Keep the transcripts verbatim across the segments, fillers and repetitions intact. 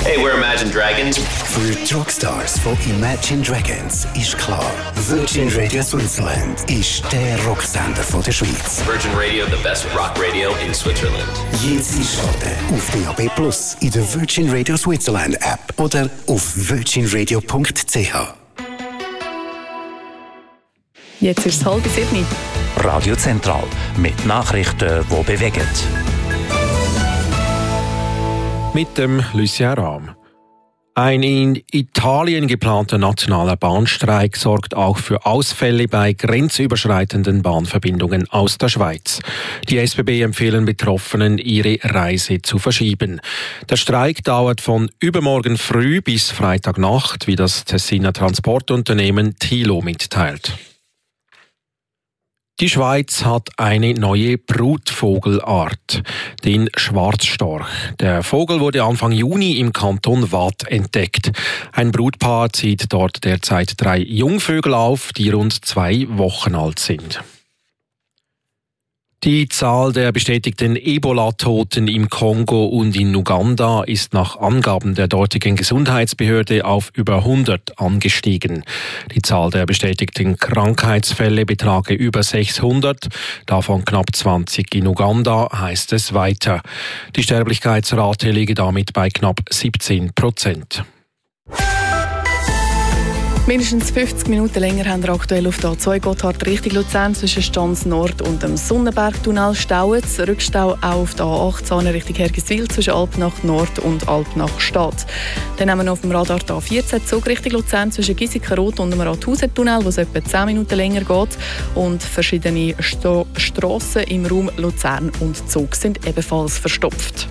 Hey, we're Imagine Dragons. Für die Rockstars von Imagine Dragons ist klar, Virgin Radio Switzerland ist der Rocksender von der Schweiz. Virgin Radio, the best rock radio in Switzerland. Jetzt einschalten auf D A B Plus, in der Virgin Radio Switzerland App oder auf virgin radio punkt c h. Jetzt ist es halb sieben. Radio Zentral mit Nachrichten, die bewegen. Mit dem Lucien Rahm. Ein in Italien geplanter nationaler Bahnstreik sorgt auch für Ausfälle bei grenzüberschreitenden Bahnverbindungen aus der Schweiz. Die S B B empfehlen Betroffenen, ihre Reise zu verschieben. Der Streik dauert von übermorgen früh bis Freitagnacht, wie das Tessiner Transportunternehmen Tilo mitteilt. Die Schweiz hat eine neue Brutvogelart, den Schwarzstorch. Der Vogel wurde Anfang Juni im Kanton Waadt entdeckt. Ein Brutpaar zieht dort derzeit drei Jungvögel auf, die rund zwei Wochen alt sind. Die Zahl der bestätigten Ebola-Toten im Kongo und in Uganda ist nach Angaben der dortigen Gesundheitsbehörde auf über hundert angestiegen. Die Zahl der bestätigten Krankheitsfälle betrage über sechshundert, davon knapp zwanzig in Uganda, heißt es weiter. Die Sterblichkeitsrate liege damit bei knapp siebzehn Prozent. Mindestens fünfzig Minuten länger haben wir aktuell auf der A zwei Gotthard Richtung Luzern zwischen Stanz Nord und dem Sonnenbergtunnel stauen. Rückstau auch auf der A achtzehn Richtung Hergiswil zwischen Alpnach Nord und Alpnach Stadt. Dann haben wir noch auf dem Radar die A vierzehn Zug Richtung Luzern zwischen Giesikenrot und dem Rathausentunnel, wo es etwa zehn Minuten länger geht. Und verschiedene Sto- Strassen im Raum Luzern und Zug sind ebenfalls verstopft.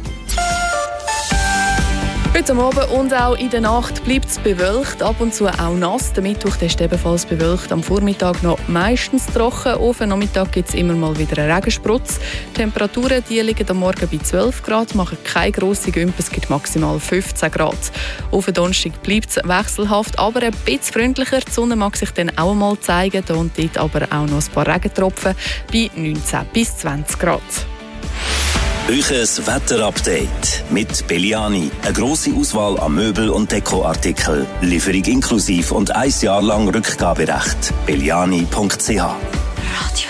Heute Abend und auch in der Nacht bleibt es bewölkt, ab und zu auch nass. Der Mittwoch ist ebenfalls bewölkt, am Vormittag noch meistens trocken. Auf den Nachmittag gibt es immer mal wieder einen Regensprutz. Die Temperaturen die liegen am Morgen bei zwölf Grad, machen keine grossen Gümpe, es gibt maximal fünfzehn Grad. Auf den Donnerstag bleibt es wechselhaft, aber ein bisschen freundlicher. Die Sonne mag sich dann auch mal zeigen, da und dort aber auch noch ein paar Regentropfen bei neunzehn bis zwanzig Grad. Euches Wetterupdate mit Belliani. Eine grosse Auswahl an Möbel- und Dekoartikel. Lieferung inklusiv und ein Jahr lang Rückgaberecht. belliani punkt c h.